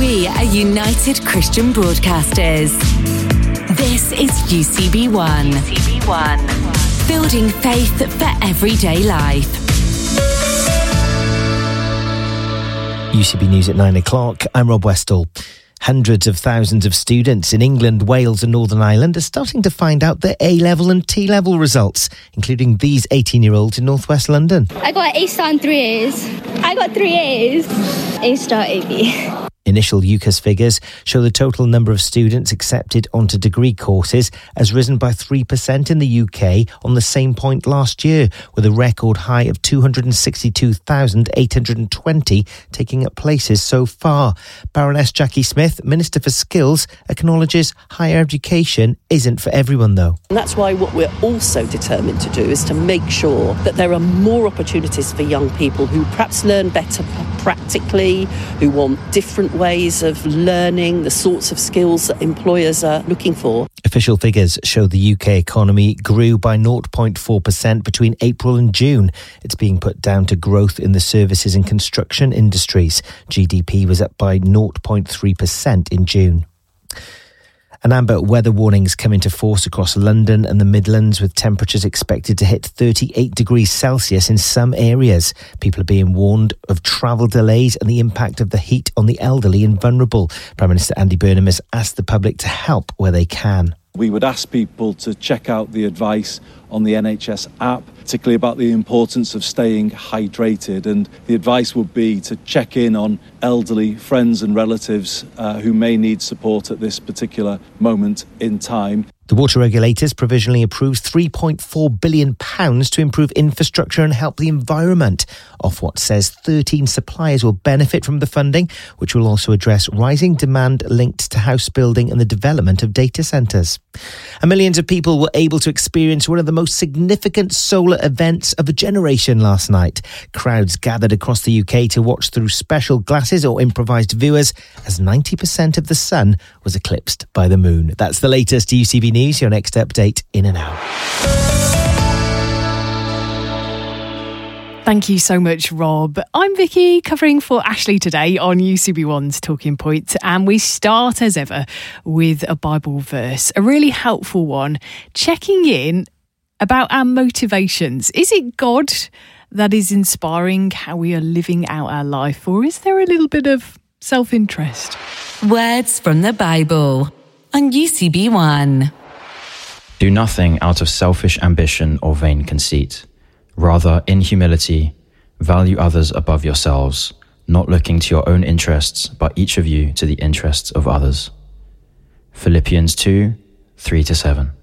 We are United Christian Broadcasters. This is UCB1. UCB1. Building faith for everyday life. UCB News at 9 o'clock. I'm Rob Westall. Hundreds of thousands of students in England, Wales and Northern Ireland are starting to find out their A-level and T-level results, including these 18-year-olds in northwest London. I got A star and 3 A's. I got 3 A's. A star, A B. Initial UCAS figures show the total number of students accepted onto degree courses has risen by 3% in the UK on the same point last year, with a record high of 262,820 taking up places so far. Baroness Jackie Smith, Minister for Skills, acknowledges higher education isn't for everyone though. And that's why what we're also determined to do is to make sure that there are more opportunities for young people who perhaps learn better practically, who want different ways of learning, the sorts of skills that employers are looking for. Official figures show the UK economy grew by 0.4% between April and June. It's being put down to growth in the services and construction industries. GDP was up by 0.3% in June. An amber weather warnings come into force across London and the Midlands, with temperatures expected to hit 38 degrees Celsius in some areas. People are being warned of travel delays and the impact of the heat on the elderly and vulnerable. Prime Minister Andy Burnham has asked the public to help where they can. We would ask people to check out the advice on the NHS app, particularly about the importance of staying hydrated. And the advice would be to check in on elderly friends and relatives who may need support at this particular moment in time. The water regulators provisionally approves £3.4 billion to improve infrastructure and help the environment. Ofwat says 13 suppliers will benefit from the funding, which will also address rising demand linked to house building and the development of data centres. And millions of people were able to experience one of the most significant solar events of a generation last night. Crowds gathered across the UK to watch through special glasses or improvised viewers as 90% of the sun was eclipsed by the moon. That's the latest UCB News. Your next update in an hour. Thank you so much, Rob. I'm Vicky, covering for Ashley today on UCB1's Talking Point, and we start as ever with a Bible verse, a really helpful one, checking in about our motivations. Is it God that is inspiring how we are living out our life, or is there a little bit of self-interest? Words from the Bible on UCB1. Do nothing out of selfish ambition or vain conceit. Rather, in humility, value others above yourselves, not looking to your own interests, but each of you to the interests of others. Philippians 2, 3-7.